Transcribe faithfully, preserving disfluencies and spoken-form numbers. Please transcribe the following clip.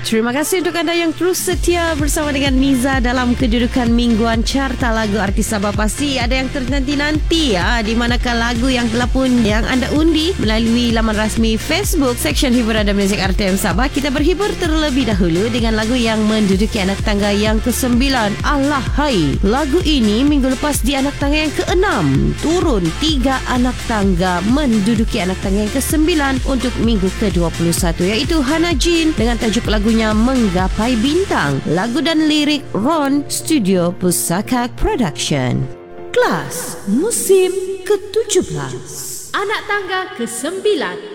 Terima kasih untuk anda yang terus setia bersama dengan Niza dalam kedudukan mingguan carta lagu artis Sabah. Pasti ada yang ternanti-nanti ya, di manakah lagu yang telah pun yang anda undi melalui laman rasmi Facebook Seksyen Hiburan dan Muzik R T M Sabah. Kita berhibur terlebih dahulu dengan lagu yang menduduki anak tangga yang kesembilan. Allah hai. Lagu ini minggu lepas di anak tangga yang keenam, turun tiga anak tangga menduduki anak tangga yang kesembilan untuk minggu ke dua puluh satu, iaitu Hana Jin dengan tajuk lagunya Menggapai Bintang. Lagu dan lirik Ron, Studio Pusaka Production. Kelas musim ke tujuh belas. Anak tangga kesembilan.